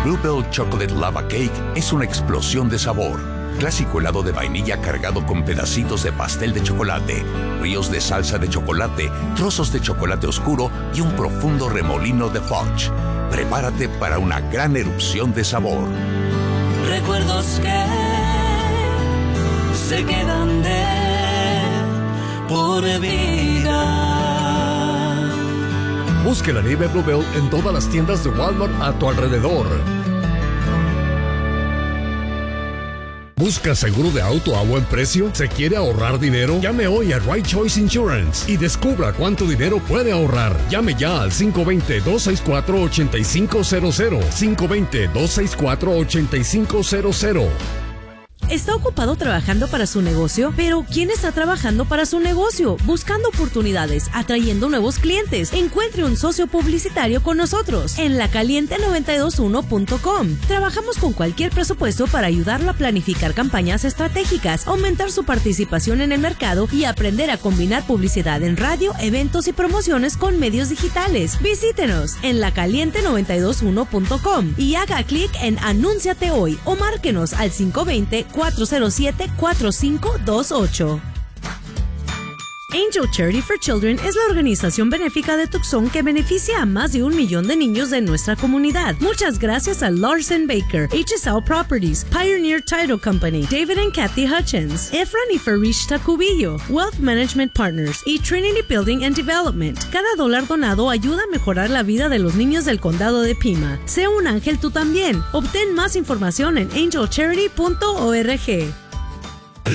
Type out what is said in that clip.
Bluebell Chocolate Lava Cake es una explosión de sabor. Clásico helado de vainilla cargado con pedacitos de pastel de chocolate, ríos de salsa de chocolate, trozos de chocolate oscuro y un profundo remolino de fudge. Prepárate para una gran erupción de sabor. Recuerdos que se quedan de por vida. Busque la nieve Bluebell en todas las tiendas de Walmart a tu alrededor. ¿Busca seguro de auto a buen precio? ¿Se quiere ahorrar dinero? Llame hoy a Right Choice Insurance y descubra cuánto dinero puede ahorrar. Llame ya al 520-264-8500. 520-264-8500. ¿Está ocupado trabajando para su negocio? Pero ¿quién está trabajando para su negocio? Buscando oportunidades, atrayendo nuevos clientes. Encuentre un socio publicitario con nosotros en lacaliente921.com. Trabajamos con cualquier presupuesto para ayudarlo a planificar campañas estratégicas, aumentar su participación en el mercado y aprender a combinar publicidad en radio, eventos y promociones con medios digitales. Visítenos en lacaliente921.com y haga clic en Anúnciate hoy o márquenos al 520-407-4528. Angel Charity for Children es la organización benéfica de Tucson que beneficia a más de 1 millón de niños de nuestra comunidad. Muchas gracias a Larson Baker, HSL Properties, Pioneer Title Company, David and Kathy Hutchins, Efran y Farishta Cubillo, Wealth Management Partners y Trinity Building and Development. Cada dólar donado ayuda a mejorar la vida de los niños del condado de Pima. Sé un ángel tú también. Obtén más información en angelcharity.org.